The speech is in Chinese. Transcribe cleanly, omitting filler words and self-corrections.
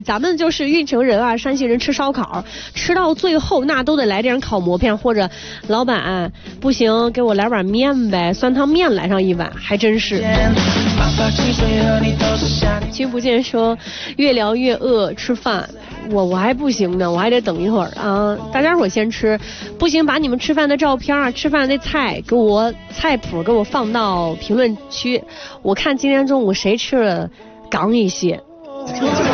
咱们就是运城人啊，山西人吃烧烤，吃到最后那都得来点烤馍片，或者老板不行给我来碗面呗，酸汤面来上一碗，还真是。君不见说越聊越饿，吃饭我还不行呢，我还得等一会儿啊！大家伙先吃，不行把你们吃饭的照片啊、吃饭的菜给我菜谱给我放到评论区，我看今天中午谁吃了刚一些。